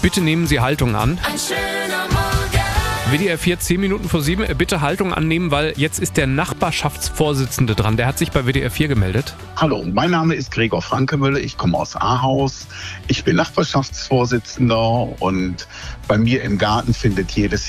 Bitte nehmen Sie Haltung an. Ein schöner Morgen. WDR 4, 10 Minuten vor 7. Bitte Haltung annehmen, weil jetzt ist der Nachbarschaftsvorsitzende dran. Der hat sich bei WDR 4 gemeldet. Hallo, mein Name ist Gregor Frankemüller, ich komme aus Ahaus. Ich bin Nachbarschaftsvorsitzender und bei mir im Garten findet jedes